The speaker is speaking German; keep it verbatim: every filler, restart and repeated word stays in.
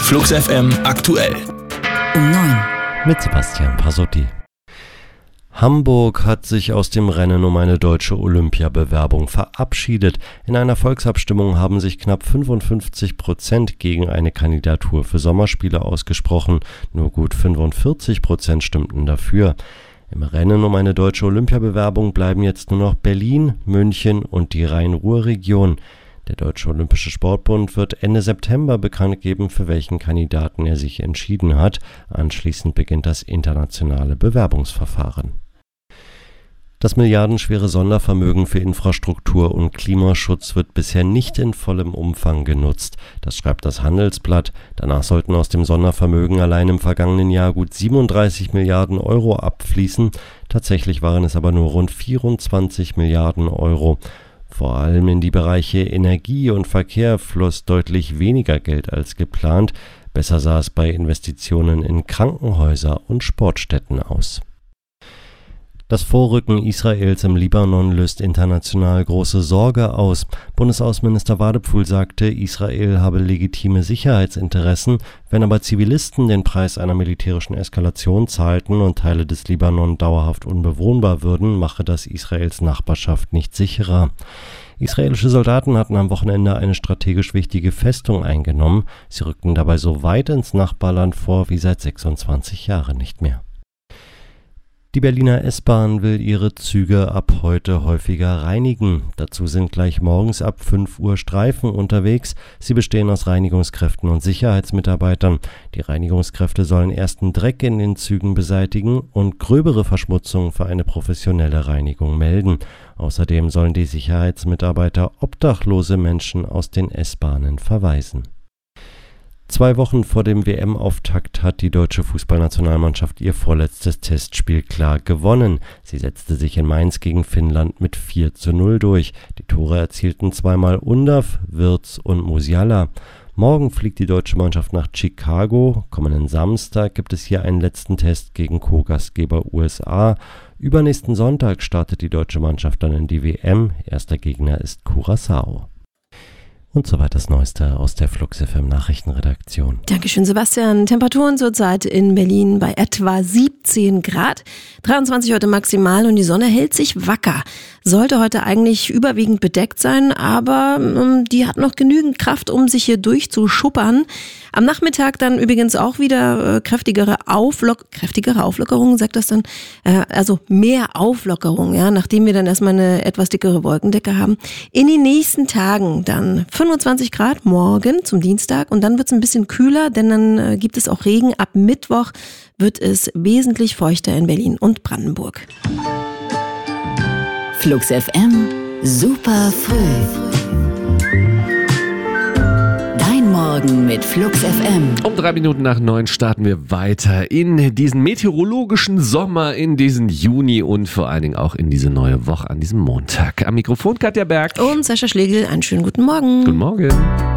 Flux F M aktuell. Um neun. Mit Sebastian Pasotti. Hamburg hat sich aus dem Rennen um eine deutsche Olympiabewerbung verabschiedet. In einer Volksabstimmung haben sich knapp fünfundfünfzig Prozent gegen eine Kandidatur für Sommerspiele ausgesprochen. Nur gut fünfundvierzig Prozent stimmten dafür. Im Rennen um eine deutsche Olympiabewerbung bleiben jetzt nur noch Berlin, München und die Rhein-Ruhr-Region. Der Deutsche Olympische Sportbund wird Ende September bekannt geben, für welchen Kandidaten er sich entschieden hat. Anschließend beginnt das internationale Bewerbungsverfahren. Das milliardenschwere Sondervermögen für Infrastruktur und Klimaschutz wird bisher nicht in vollem Umfang genutzt. Das schreibt das Handelsblatt. Danach sollten aus dem Sondervermögen allein im vergangenen Jahr gut siebenunddreißig Milliarden Euro abfließen. Tatsächlich waren es aber nur rund vierundzwanzig Milliarden Euro. Vor allem in die Bereiche Energie und Verkehr floss deutlich weniger Geld als geplant. Besser sah es bei Investitionen in Krankenhäuser und Sportstätten aus. Das Vorrücken Israels im Libanon löst international große Sorge aus. Bundesaußenminister Wadephul sagte, Israel habe legitime Sicherheitsinteressen. Wenn aber Zivilisten den Preis einer militärischen Eskalation zahlten und Teile des Libanon dauerhaft unbewohnbar würden, mache das Israels Nachbarschaft nicht sicherer. Israelische Soldaten hatten am Wochenende eine strategisch wichtige Festung eingenommen. Sie rückten dabei so weit ins Nachbarland vor wie seit sechsundzwanzig Jahren nicht mehr. Die Berliner S-Bahn will ihre Züge ab heute häufiger reinigen. Dazu sind gleich morgens ab fünf Uhr Streifen unterwegs. Sie bestehen aus Reinigungskräften und Sicherheitsmitarbeitern. Die Reinigungskräfte sollen ersten Dreck in den Zügen beseitigen und gröbere Verschmutzungen für eine professionelle Reinigung melden. Außerdem sollen die Sicherheitsmitarbeiter obdachlose Menschen aus den S-Bahnen verweisen. Zwei Wochen vor dem W M-Auftakt hat die deutsche Fußballnationalmannschaft ihr vorletztes Testspiel klar gewonnen. Sie setzte sich in Mainz gegen Finnland mit vier zu null durch. Die Tore erzielten zweimal Undav, Wirtz und Musiala. Morgen fliegt die deutsche Mannschaft nach Chicago. Kommenden Samstag gibt es hier einen letzten Test gegen Co-Gastgeber U S A. Übernächsten Sonntag startet die deutsche Mannschaft dann in die W M. Erster Gegner ist Curaçao. Und soweit das Neueste aus der Flux F M Nachrichtenredaktion. Dankeschön, Sebastian. Temperaturen zurzeit in Berlin bei etwa siebzehn Grad. dreiundzwanzig heute maximal und die Sonne hält sich wacker. Sollte heute eigentlich überwiegend bedeckt sein, aber ähm, die hat noch genügend Kraft, um sich hier durchzuschuppern. Am Nachmittag dann übrigens auch wieder äh, kräftigere, Auflock- kräftigere Auflockerung, sagt das dann, äh, also mehr Auflockerung, ja, nachdem wir dann erstmal eine etwas dickere Wolkendecke haben. In den nächsten Tagen dann fünfundzwanzig Grad morgen zum Dienstag und dann wird es ein bisschen kühler, denn dann äh, gibt es auch Regen. Ab Mittwoch wird es wesentlich feuchter in Berlin und Brandenburg. Flux F M, super früh. Dein Morgen mit Flux F M. Um drei Minuten nach neun starten wir weiter in diesen meteorologischen Sommer, in diesen Juni und vor allen Dingen auch in diese neue Woche an diesem Montag. Am Mikrofon Katja Berg. Und Sascha Schlegel, einen schönen guten Morgen. Guten Morgen.